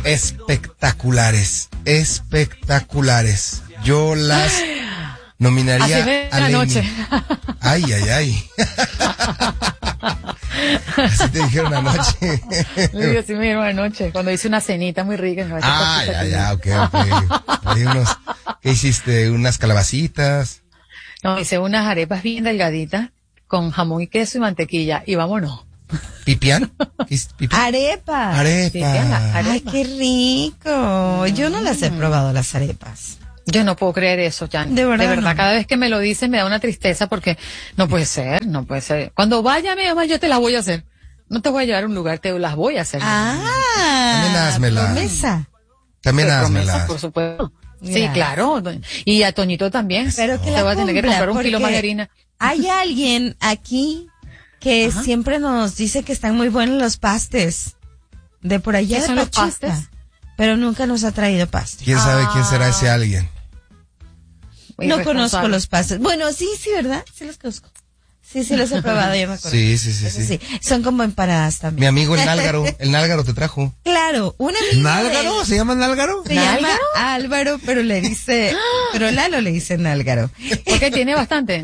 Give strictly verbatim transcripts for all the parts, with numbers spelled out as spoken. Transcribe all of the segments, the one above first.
espectaculares, espectaculares. Yo las nominaría a la noche. Ay, ay, ay. Así te dijeron anoche. Sí, así me dijeron anoche, cuando hice una cenita muy rica. Ah, ya, ya, ok, ok. Hay unos, ¿qué hiciste? ¿Unas calabacitas? No, hice unas arepas bien delgaditas, con jamón y queso y mantequilla, y vámonos. ¿Pipián? ¿Pipián? Arepa. Arepa. Pipián, arepa. Ay, qué rico. Yo no las he probado, las arepas. Yo no puedo creer eso, Jan. De verdad. De verdad, no. cada vez que me lo dicen me da una tristeza porque no puede ser, no puede ser. Cuando vaya, mi mamá, yo te las voy a hacer. No te voy a llevar a un lugar, te las voy a hacer. Ah. También házmelas. Promesa. También Pues, házmelas. promesa, por supuesto. Ya. Sí, claro. Y a Toñito también. Pero que te la va a tener que cumpla, comprar un kilo más de porque harina. Hay alguien aquí que Ajá. siempre nos dice que están muy buenos los pastes. De por allá ¿Qué de son los Pachuca. pastes? Pero nunca nos ha traído pastes. ¿Quién sabe quién será ese Ah. alguien? No conozco los pastes. Bueno, sí, sí, ¿verdad? Sí los conozco. Sí, sí los he probado, ya me acuerdo. Sí, sí, sí, Eso sí. Son como empanadas también. Mi amigo el Nálgaro, el Nálgaro te trajo. Claro, un amigo. ¿Nálgaro? de- ¿Se llama Nálgaro? Se llama Álvaro, pero le dice, pero Lalo le dice Nálgaro. Porque tiene bastante.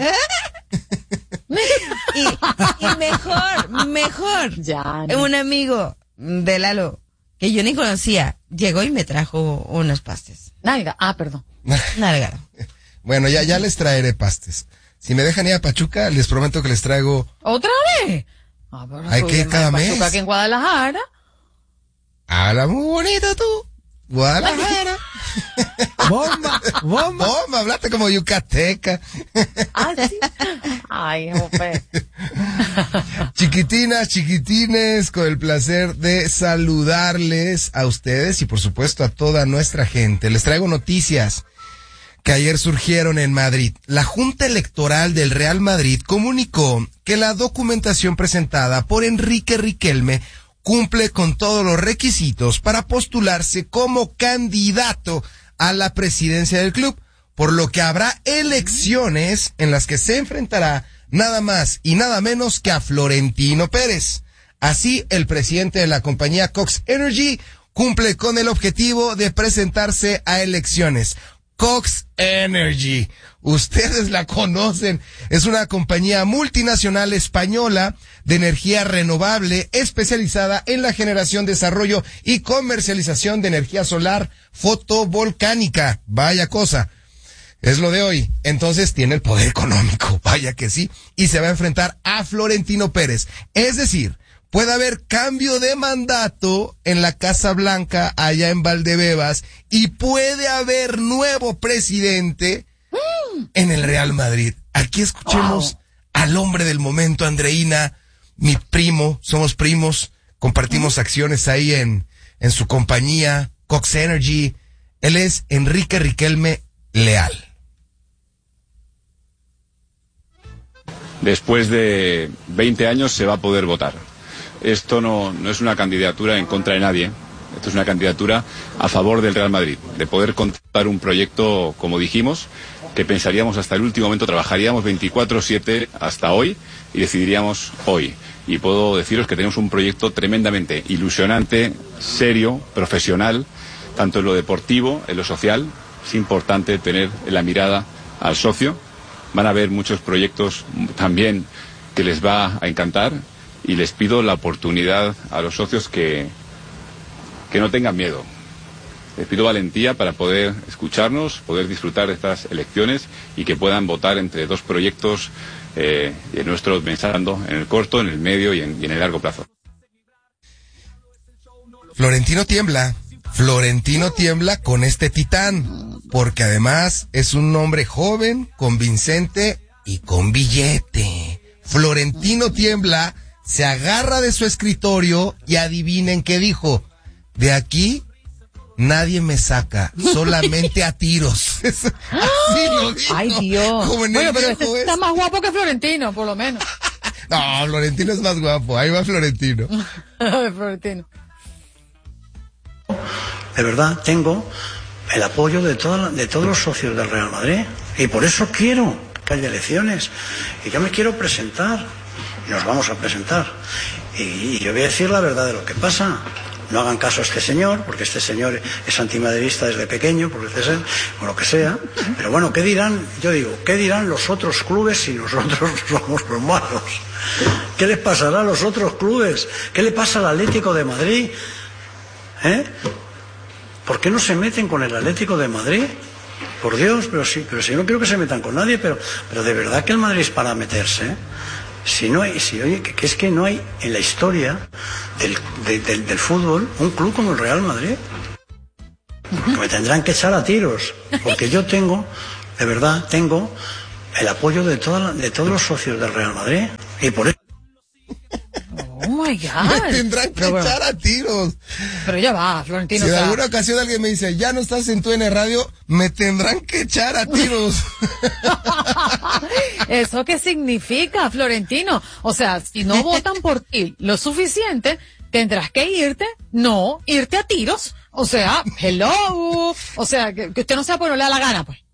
Y, y mejor, mejor. Ya. Un amigo de Lalo, que yo ni conocía, llegó y me trajo unos pastes. Nalga. Ah, perdón. Nálgaro. Bueno, ya, ya les traeré pastes. Si me dejan ir a Pachuca, les prometo que les traigo. ¿Otra vez? Ah, pero Hay tú que ir bien cada más mes. Pachuca que en Guadalajara. Habla muy bonito tú. Guadalajara. Bomba, bomba. Bomba, hablaste como yucateca. Ah, sí. Ay, Jope. Chiquitinas, chiquitines, con el placer de saludarles a ustedes y por supuesto a toda nuestra gente. Les traigo noticias que ayer surgieron en Madrid. La Junta Electoral del Real Madrid comunicó que la documentación presentada por Enrique Riquelme cumple con todos los requisitos para postularse como candidato a la presidencia del club, por lo que habrá elecciones en las que se enfrentará nada más y nada menos que a Florentino Pérez. Así, el presidente de la compañía Cox Energy cumple con el objetivo de presentarse a elecciones. Cox Energy, ustedes la conocen, es una compañía multinacional española de energía renovable especializada en la generación, desarrollo y comercialización de energía solar fotovolcánica. Vaya cosa, es lo de hoy. Entonces tiene el poder económico, vaya que sí, y se va a enfrentar a Florentino Pérez. Es decir, puede haber cambio de mandato en la Casa Blanca allá en Valdebebas y puede haber nuevo presidente en el Real Madrid. Aquí escuchemos wow. al hombre del momento, Andreina, mi primo, somos primos, compartimos acciones ahí en, en su compañía, Cox Energy. Él es Enrique Riquelme Leal. Después de veinte años se va a poder votar. Esto no, no es una candidatura en contra de nadie, esto es una candidatura a favor del Real Madrid, de poder contar un proyecto, como dijimos, que pensaríamos hasta el último momento, trabajaríamos veinticuatro siete hasta hoy y decidiríamos hoy. Y puedo deciros que tenemos un proyecto tremendamente ilusionante, serio, profesional, tanto en lo deportivo, en lo social. Es importante tener en la mirada al socio. Van a haber muchos proyectos también que les va a encantar. Y les pido la oportunidad a los socios que, que no tengan miedo. Les pido valentía para poder escucharnos, poder disfrutar de estas elecciones y que puedan votar entre dos proyectos eh, de nuestros pensando en el corto, en el medio y en, y en el largo plazo. Florentino tiembla, Florentino tiembla con este titán, porque además es un hombre joven, convincente y con billete. Florentino tiembla, se agarra de su escritorio y adivinen qué dijo. De aquí nadie me saca, solamente a tiros. Así lo dijo. Ay, Dios. Como en bueno, el pero viejo este está este. más guapo que Florentino, por lo menos. No, Florentino es más guapo, ahí va Florentino. Florentino. De verdad, tengo el apoyo de, toda, de todos los socios del Real Madrid. Y por eso quiero que haya elecciones. Y yo me quiero presentar. Nos vamos a presentar. Y, y yo voy a decir la verdad de lo que pasa. no hagan caso a este señor, porque este señor es antimadridista desde pequeño, por decir, o lo que sea. Pero bueno, ¿qué dirán? Yo digo, ¿qué dirán los otros clubes si nosotros somos los malos? ¿Qué les pasará a los otros clubes? ¿Qué le pasa al Atlético de Madrid? ¿Eh? ¿Por qué no se meten con el Atlético de Madrid? Por Dios, pero sí, pero si no quiero que se metan con nadie, pero, pero de verdad que el Madrid es para meterse, ¿eh? Si no hay, si oye, que, que es que no hay en la historia del, de, del, del fútbol un club como el Real Madrid. Que me tendrán que echar a tiros, porque yo tengo, de verdad, tengo el apoyo de toda, de todos los socios del Real Madrid, y por eso. Oh my God. Me tendrán que pero, echar a tiros. Pero ya va, Florentino. Si en o sea, alguna ocasión alguien me dice, ya no estás en tu N Radio, me tendrán que echar a tiros. ¿Eso qué significa, Florentino? O sea, si no votan por ti lo suficiente, tendrás que irte, no, irte a tiros. O sea, hello. O sea, que, que usted no sea por no le da la gana, pues.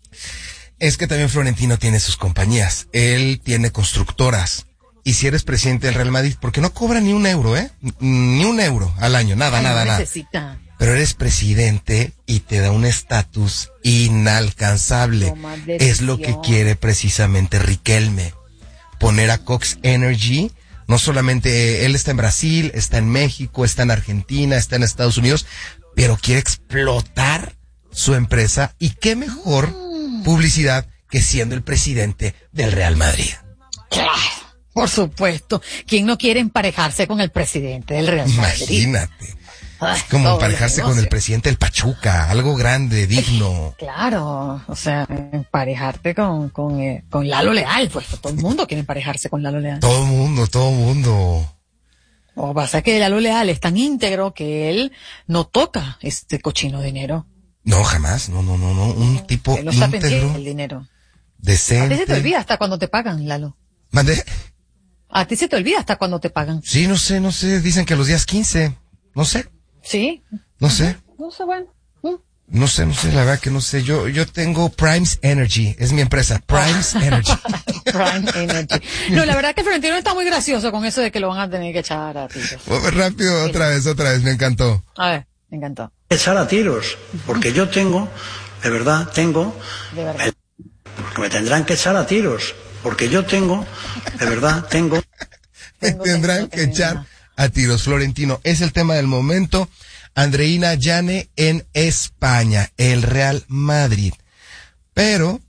Es que también Florentino tiene sus compañías. Él tiene constructoras. Y si eres presidente del Real Madrid, porque no cobra ni un euro, ¿eh? Ni un euro al año, nada, Ay, nada, no nada. Necesita. Pero eres presidente y te da un estatus inalcanzable. Es lo que quiere precisamente Riquelme. Poner a Cox Energy, no solamente, él está en Brasil, está en México, está en Argentina, está en Estados Unidos, pero quiere explotar su empresa. Y qué mejor publicidad que siendo el presidente del Real Madrid. Claro. Por supuesto. ¿Quién no quiere emparejarse con el presidente del Real Madrid? Imagínate. Ay, es como emparejarse con el negocio. presidente del Pachuca, algo grande, digno. Claro, o sea, emparejarte con, con, eh, con Lalo Leal, pues todo el mundo quiere emparejarse con Lalo Leal. Todo mundo, todo mundo. O pasa que Lalo Leal es tan íntegro que él no toca este cochino dinero. No, jamás, no, no, no, no, un tipo Él no está íntegro, pendiente del dinero. decente. A ti se te olvida hasta cuando te pagan, Lalo. ¿Mandé? A ti se te olvida hasta cuando te pagan. Sí, no sé, no sé, dicen que los días quince, no sé, Sí. no sé, No sé, bueno. Mm. no sé, no sé, la verdad que no sé, yo, yo tengo Primes Energy, es mi empresa, Primes Energy. Prime Energy. No, la verdad que Florentino está muy gracioso con eso de que lo van a tener que echar a tiros. Rápido, otra vez, otra vez, me encantó. A ver, me encantó. Echar a tiros, porque yo tengo, de verdad, tengo, De verdad. el- porque me tendrán que echar a tiros, porque yo tengo, de verdad, tengo. Me Tengo, tendrán tengo, que tengo. echar a tiros, Florentino. Es el tema del momento. Andreina Llane en España, el Real Madrid. Pero,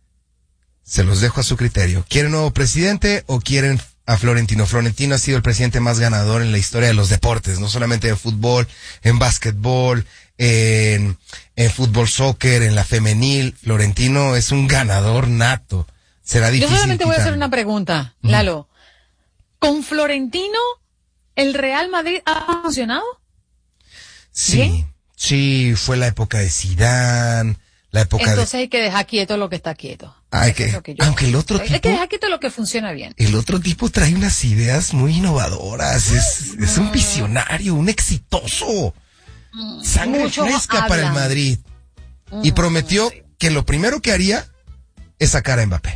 se los dejo a su criterio. ¿Quieren nuevo presidente o quieren a Florentino? Florentino ha sido el presidente más ganador en la historia de los deportes, no solamente de fútbol, en básquetbol, en, en fútbol soccer, en la femenil. Florentino es un ganador nato. Será Yo difícil solamente voy a hacer quitarlo. una pregunta, Lalo. ¿Con Florentino el Real Madrid ha funcionado? Sí, ¿Bien? sí, fue la época de Zidane, la época Entonces de... hay que dejar quieto lo que está quieto. Hay Eso que- es lo que yo- aunque el otro Hay tipo- que dejar quieto lo que funciona bien. El otro tipo trae unas ideas muy innovadoras, es, es un visionario, un exitoso. Sangre Muchos fresca para el hablan. Madrid. Y prometió que lo primero que haría es sacar a Mbappé.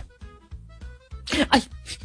Ay.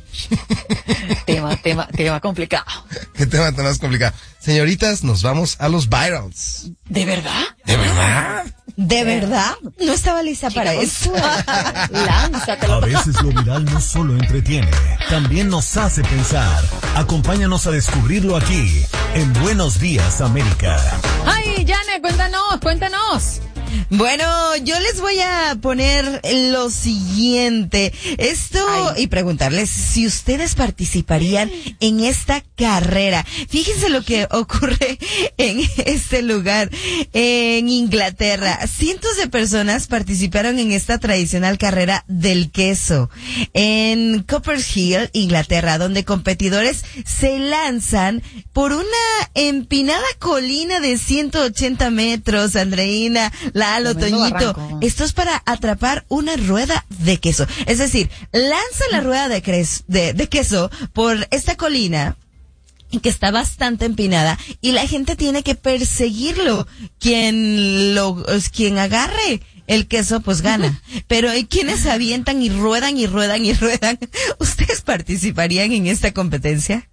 tema, tema, tema complicado. Qué tema tan más complicado. Señoritas, nos vamos a los virals. ¿De verdad? ¿De verdad? ¿De verdad? No estaba lista para eso. Lánzatelo. A veces lo viral no solo entretiene, también nos hace pensar. Acompáñanos a descubrirlo aquí, en Buenos Días América. Ay, Yane, cuéntanos, cuéntanos. Bueno, yo les voy a poner lo siguiente. Esto Ay. y preguntarles si ustedes participarían en esta carrera. Fíjense lo que ocurre en este lugar, en Inglaterra. Cientos de personas participaron en esta tradicional carrera del queso en Copperhill, Inglaterra, donde competidores se lanzan por una empinada colina de ciento ochenta metros, Andreina, Lalo, Tremendo Toñito. barranco. Esto es para atrapar una rueda de queso. Es decir, lanza la rueda de, cres- de, de queso por esta colina que está bastante empinada y la gente tiene que perseguirlo. Quien lo, quien agarre el queso, pues gana. Pero hay quienes avientan y ruedan y ruedan y ruedan. ¿Ustedes participarían en esta competencia?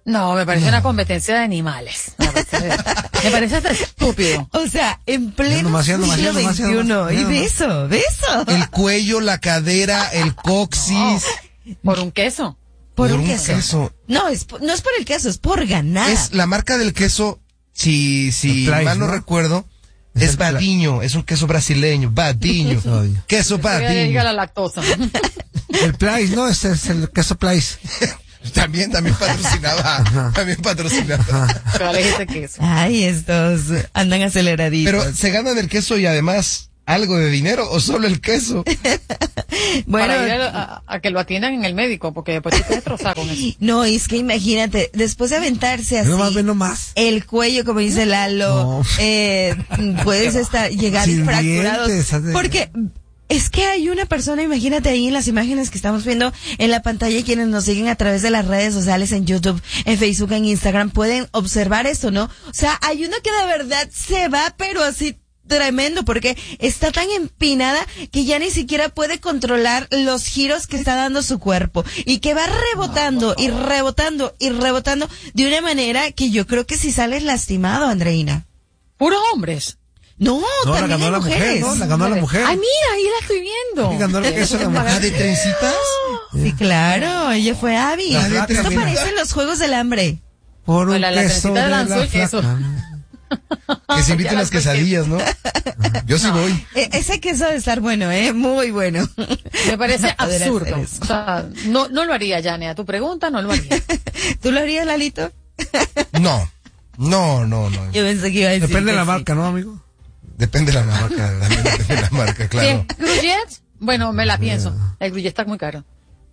No, me parece no. una competencia de animales. Me parece, me parece hasta estúpido. O sea, en pleno no, siglo veintiuno. Y beso, beso. El cuello, la cadera, el coxis. No, por un queso. Por, por un, un queso. queso. No, es, no es por el queso, es por ganar. Es la marca del queso, si, si Place, mal no, ¿no? recuerdo, es, es Badiño, es un queso brasileño, Badiño. Queso Badiño. La lactosa. El Place, ¿no? Es, es el queso Place. También, también patrocinaba, también patrocinaba. ¿Cuál es ese queso? Ay, estos andan aceleraditos. Pero, ¿se gana del queso y además algo de dinero o solo el queso? Bueno, para ir a, a, a que lo atiendan en el médico, porque después te puedes destrozar con eso. No, es que imagínate, después de aventarse así, no más, no más. el cuello, como dice Lalo, no. eh, puedes estar, llegar Sin fracturados. Dientes, porque es que hay una persona, imagínate ahí en las imágenes que estamos viendo en la pantalla, quienes nos siguen a través de las redes sociales, en YouTube, en Facebook, en Instagram, pueden observar esto, ¿no? O sea, hay una que de verdad se va, pero así tremendo, porque está tan empinada que ya ni siquiera puede controlar los giros que está dando su cuerpo y que va rebotando y rebotando y rebotando de una manera que yo creo que si sales lastimado, Andreina. Puros hombres. No, no, también la ganó hay la mujeres. mujer, ¿no? La ganó la mujer. Ay, mira, ahí la estoy viendo. Sí, ganó la queso la mujer. ¿De trencitas? Sí, claro, ella fue Abby. La Esto trencita. parece los Juegos del Hambre. Por un la, la queso de de la la queso. Que se inviten las quesadillas, ¿no? Yo sí voy. E- ese queso debe estar bueno, ¿eh? Muy bueno. Me parece No poder absurdo. hacer eso. O sea, no, no lo haría, Yane. A tu pregunta, no lo haría. ¿Tú lo harías, Lalito? No, no, no, no. Yo pensé que iba a decir Depende de que la sí. marca, ¿no, amigo? Depende de la marca, también depende de la marca, claro. ¿Qué? ¿Gruyet? Bueno, me la pienso. El Gruyet está muy caro.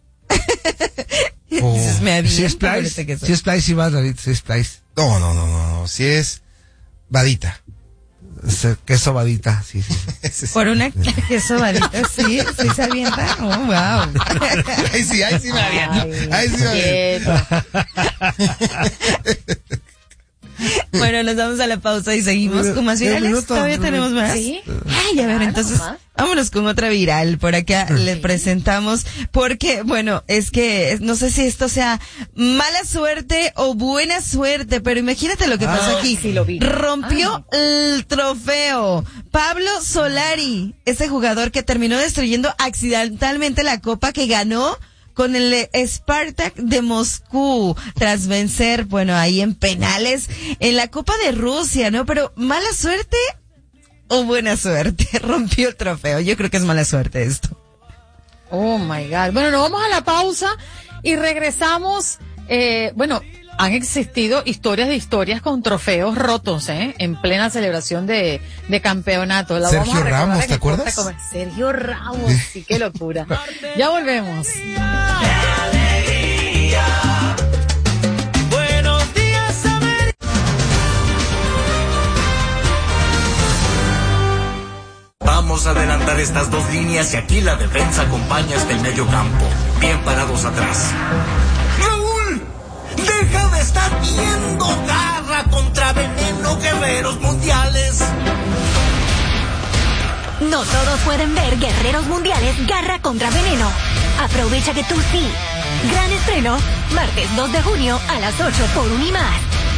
Oh. Dices, me aviento Si es por Place, este queso. si es Place, sí va, David, si es Place. No, no, no, no, no, si es Badita. Es el queso vadita, sí, sí. Ese sí. Por una queso vadita, sí, sí se avienta. Oh, wow. Ay, sí, ay, sí me aviento. Ay, sí me aviento. Quieto. Bueno, nos vamos a la pausa y seguimos con más virales. minuto. Todavía tenemos más. Sí. Ay, a ver, Ah, entonces, no, más. vámonos con otra viral. Por acá le presentamos, porque, bueno, es que no sé si esto sea mala suerte o buena suerte, pero imagínate lo que Ah, pasó aquí. sí lo vi. Rompió Ah. el trofeo. Pablo Solari, ese jugador que terminó destruyendo accidentalmente la copa que ganó con el Spartak de Moscú, tras vencer, bueno, ahí en penales, en la Copa de Rusia, ¿no? Pero, ¿mala suerte o buena suerte? Rompió el trofeo. Yo creo que es mala suerte esto. Oh my God. Bueno, nos vamos a la pausa y regresamos. Eh, bueno, han existido historias de historias con trofeos rotos, ¿eh? En plena celebración de, de campeonato. La Sergio vamos a recordar Ramos, en ¿te el corte acuerdas? comer- Sergio Ramos, sí, qué locura. Ya volvemos. Buenos días, América. Vamos a adelantar estas dos líneas y aquí la defensa acompaña hasta el medio campo. Bien parados atrás. ¡Raúl! ¡Deja de estar viendo Garra contra Veneno, Guerreros Mundiales! No todos pueden ver Guerreros Mundiales Garra contra Veneno. Aprovecha que tú sí. Gran estreno, martes dos de junio a las ocho por Unimás.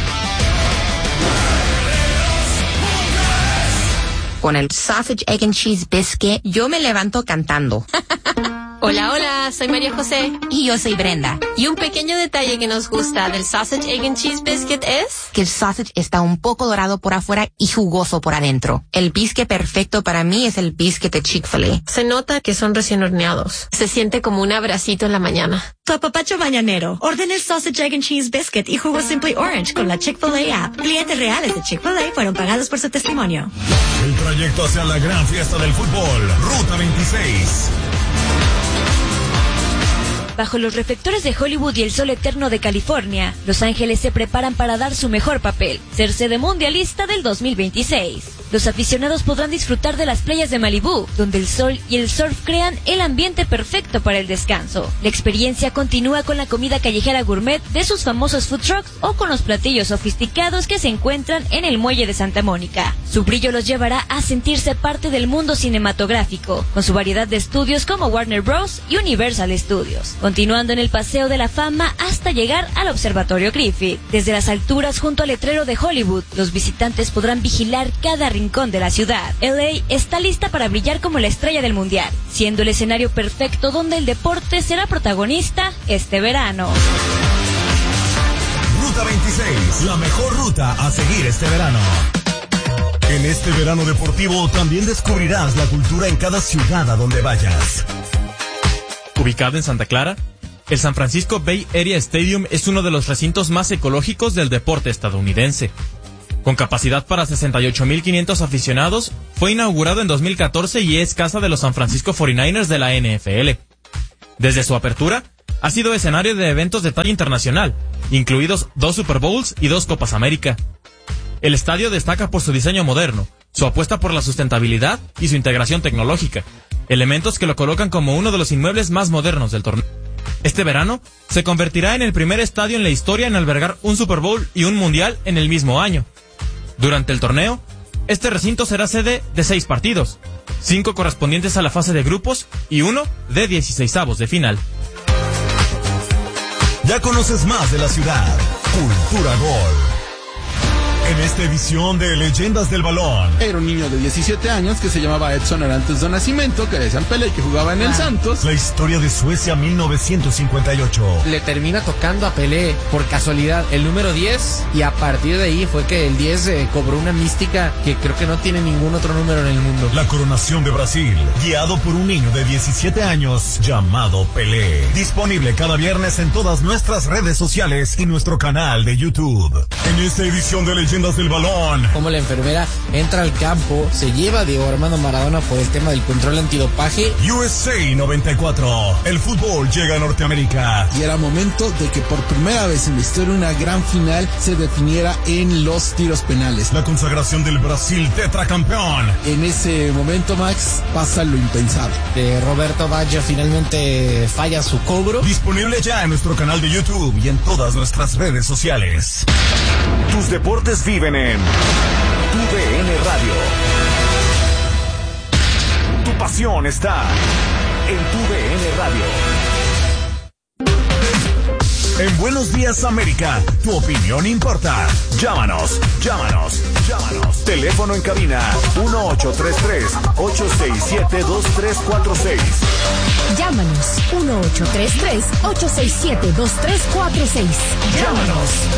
Con el Sausage, Egg and Cheese Biscuit, yo me levanto cantando. Hola, hola, soy María José. Y yo soy Brenda. Y un pequeño detalle que nos gusta del Sausage, Egg and Cheese Biscuit es... Que el sausage está un poco dorado por afuera y jugoso por adentro. El biscuit perfecto para mí es el biscuit de Chick-fil-A. Se nota que son recién horneados. Se siente como un abracito en la mañana. Tu apapacho mañanero. Orden el Sausage, Egg and Cheese Biscuit y jugo Simply Orange con la Chick-fil-A app. Clientes reales de Chick-fil-A fueron pagados por su testimonio. El trayecto hacia la gran fiesta del fútbol, Ruta veintiséis. Bajo los reflectores de Hollywood y el sol eterno de California, Los Ángeles se preparan para dar su mejor papel, ser sede mundialista del dos mil veintiséis. Los aficionados podrán disfrutar de las playas de Malibú, donde el sol y el surf crean el ambiente perfecto para el descanso. La experiencia continúa con la comida callejera gourmet de sus famosos food trucks o con los platillos sofisticados que se encuentran en el muelle de Santa Mónica. Su brillo los llevará a sentirse parte del mundo cinematográfico, con su variedad de estudios como Warner Bros. Y Universal Studios. continuando en el Paseo de la Fama hasta llegar al Observatorio Griffith. Desde las alturas junto al letrero de Hollywood, los visitantes podrán vigilar cada rincón de la ciudad. L A está lista para brillar como la estrella del mundial, siendo el escenario perfecto donde el deporte será protagonista este verano. Ruta veintiséis, la mejor ruta a seguir este verano. En este verano deportivo también descubrirás la cultura en cada ciudad a donde vayas. Ubicado en Santa Clara, el San Francisco Bay Area Stadium es uno de los recintos más ecológicos del deporte estadounidense. Con capacidad para sesenta y ocho mil quinientos aficionados, fue inaugurado en dos mil catorce y es casa de los San Francisco cuarenta y nueve ers de la N F L. Desde su apertura, ha sido escenario de eventos de talla internacional, incluidos dos Super Bowls y dos Copas América. El estadio destaca por su diseño moderno, su apuesta por la sustentabilidad y su integración tecnológica, elementos que lo colocan como uno de los inmuebles más modernos del torneo. Este verano, se convertirá en el primer estadio en la historia en albergar un Super Bowl y un Mundial en el mismo año. Durante el torneo, este recinto será sede de seis partidos, cinco correspondientes a la fase de grupos y uno de dieciseisavos de final. Ya conoces más de la ciudad. Cultura Gol. En esta edición de Leyendas del Balón. Era un niño de diecisiete años que se llamaba Edson Arantes do Nascimento, que le decían Pelé, que jugaba en el Santos. La historia de Suecia mil novecientos cincuenta y ocho. Le termina tocando a Pelé por casualidad el número diez y a partir de ahí fue que el diez eh, cobró una mística que creo que no tiene ningún otro número en el mundo. La coronación de Brasil, guiado por un niño de diecisiete años llamado Pelé. Disponible cada viernes en todas nuestras redes sociales y nuestro canal de YouTube. En esta edición de Leyendas del Balón. Como la enfermera entra al campo, se lleva a Diego Armando Maradona por el tema del control antidopaje. U S A noventa y cuatro. El fútbol llega a Norteamérica. Y era momento de que por primera vez en la historia una gran final se definiera en los tiros penales. La consagración del Brasil tetracampeón. En ese momento, Max, pasa lo impensable. De Roberto Baggio finalmente falla su cobro. Disponible ya en nuestro canal de YouTube y en todas nuestras redes sociales. Tus deportes viven en Tu D N Radio. Tu pasión está en Tu D N Radio. En Buenos Días América, tu opinión importa. Llámanos, llámanos, llámanos. Teléfono en cabina uno ocho tres tres, ocho seis siete, dos tres cuatro seis. Llámanos uno ocho tres tres, ocho seis siete, dos tres cuatro seis. Llámanos.